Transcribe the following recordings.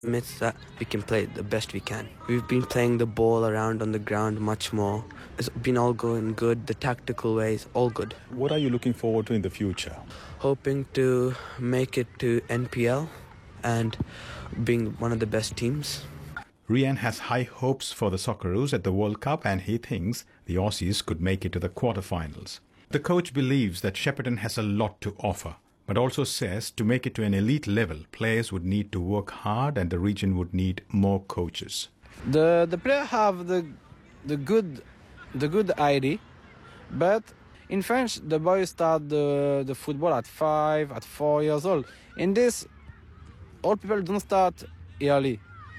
Admits that we can play the best we can. We've been playing the ball around on the ground much more. It's been all going good, the tactical ways, all good. What are you looking forward to in the future? Hoping to make it to NPL and being one of the best teams. Rian has high hopes for the Socceroos at the World Cup, and he thinks the Aussies could make it to the quarterfinals. The coach believes that Shepparton has a lot to offer, but also says to make it to an elite level, players would need to work hard and the region would need more coaches. The players have the good idea, but in France the boys start the football at 4 years old. In this, all people don't start early,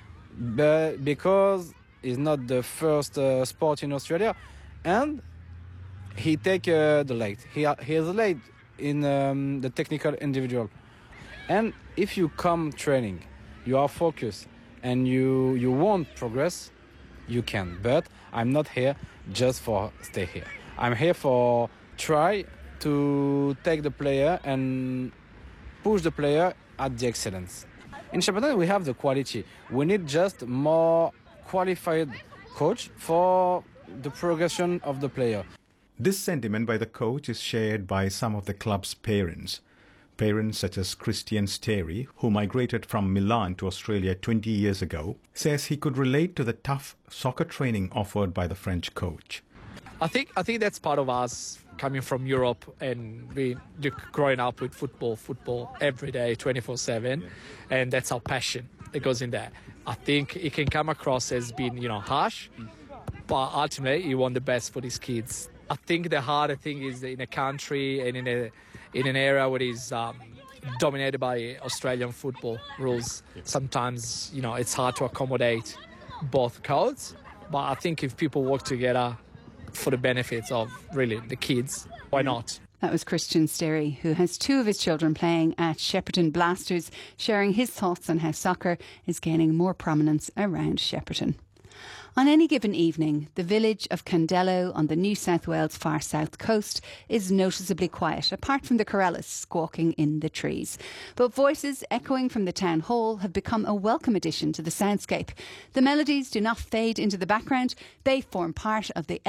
but because it's not the first sport in Australia, and he take the late. He is late in the technical individual, and if you come training, you are focused and you want progress, you can. But I'm not here just for stay here. I'm here for try to take the player and push the player at the excellence. In Shepparton we have the quality. We need just more qualified coach for the progression of the player. This sentiment by the coach is shared by some of the club's parents. Parents such as Christian Sterry, who migrated from Milan to Australia 20 years ago, says he could relate to the tough soccer training offered by the French coach. I think that's part of us coming from Europe and growing up with football every day, 24/7, and that's our passion that goes in there. I think it can come across as being, harsh, but ultimately you want the best for these kids. I think the harder thing is in a country and in an area where it's dominated by Australian football rules. Sometimes, it's hard to accommodate both codes, but I think if people work together for the benefits of really the kids, why not? That was Christian Sterry, who has two of his children playing at Shepparton Blasters, sharing his thoughts on how soccer is gaining more prominence around Shepparton. On any given evening, the village of Candello on the New South Wales far south coast is noticeably quiet, apart from the corellas squawking in the trees. But voices echoing from the town hall have become a welcome addition to the soundscape. The melodies do not fade into the background. They form part of the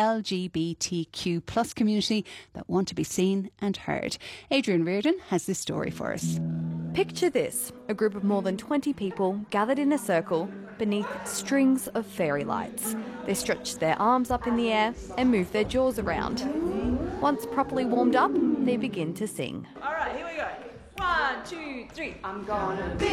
LGBTQ plus community that want to be seen and heard. Adrian Reardon has this story for us. Picture this, a group of more than 20 people gathered in a circle beneath strings of fairy lights. They stretch their arms up in the air and move their jaws around. Once properly warmed up, they begin to sing. All right, here we go. 1, 2, 3. I'm gonna be